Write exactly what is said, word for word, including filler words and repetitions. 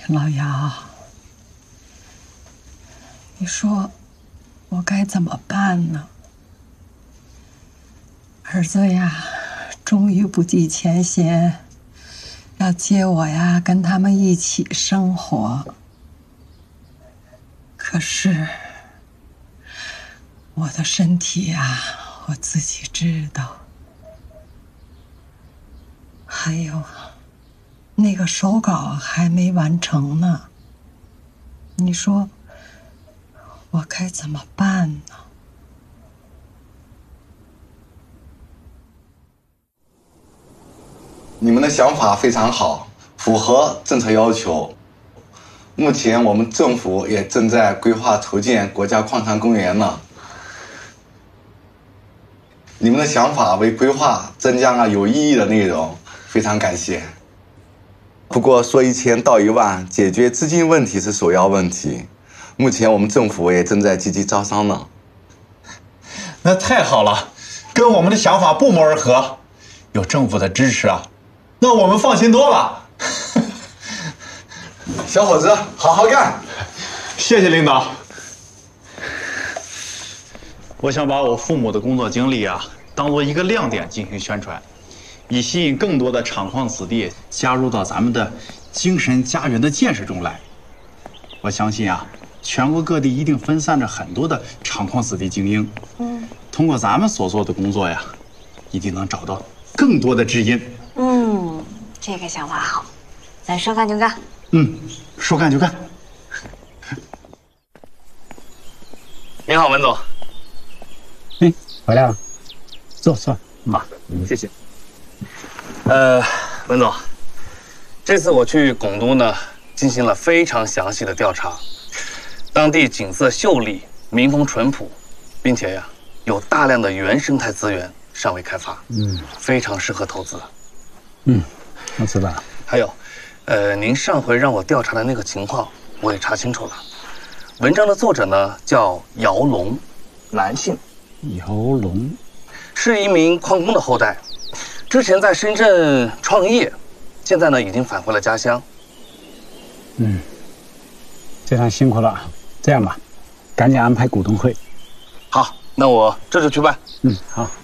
陈老幺，你说我该怎么办呢？儿子呀，终于不计前嫌，要接我呀，跟他们一起生活。可是我的身体呀，我自己知道。还有，那个手稿还没完成呢。你说我该怎么办呢？ 你们的想法非常好，符合政策要求。目前我们政府也正在规划筹建国家矿产公园呢。你们的想法为规划增加了有意义的内容，非常感谢。不过说一千道一万，解决资金问题是首要问题。目前我们政府也正在积极招商呢。 那太好了，跟我们的想法不谋而合。有政府的支持啊，那我们放心多了。 小伙子，好好干！ 谢谢领导。我想把我父母的工作经历啊，当做一个亮点进行宣传，以吸引更多的厂矿子弟加入到咱们的精神家园的建设中来。我相信啊，全国各地一定分散着很多的厂矿子弟精英。嗯，通过咱们所做的工作呀，一定能找到更多的知音。 嗯，这个想法好，咱说干就干。 嗯，说干就干。 您好，文总。 哎，回来了，坐坐。 好，谢谢。呃，文总，这次我去拱都呢，进行了非常详细的调查，当地景色秀丽，民风淳朴，并且呀，有大量的原生态资源尚未开发，嗯，非常适合投资。 嗯，我知道了。 还有，呃，您上回让我调查的那个情况，我也查清楚了。文章的作者呢叫姚龙，男性。 姚龙是一名矿工的后代，之前在深圳创业，现在呢已经返回了家乡。 嗯，非常辛苦了。这样吧，赶紧安排股东会。 好，那我这就去办。 嗯，好。